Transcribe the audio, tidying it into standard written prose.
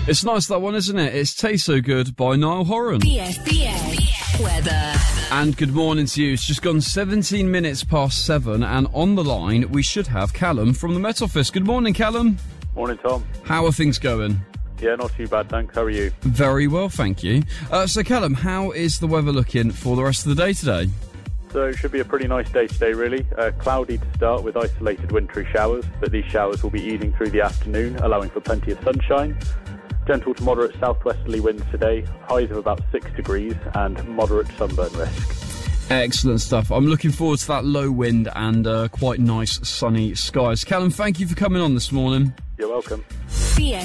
It's nice, that one, isn't it? It's Taste So Good by Niall Horan. BFBS weather. And good morning to you. It's just gone 17 minutes past 7, and on the line we should have Callum from the Met Office. Good morning, Callum. Morning, Tom. How are things going? Yeah, not too bad, thanks. How are you? Very well, thank you. So, Callum, how is the weather looking for the rest of the day today? So it should be a pretty nice day today, really. Cloudy to start with isolated wintry showers, but these showers will be easing through the afternoon, allowing for plenty of sunshine. Gentle to moderate southwesterly winds today, highs of about 6 degrees, and moderate sunburn risk. Excellent stuff. I'm looking forward to that low wind and quite nice sunny skies. Callum, thank you for coming on this morning. You're welcome.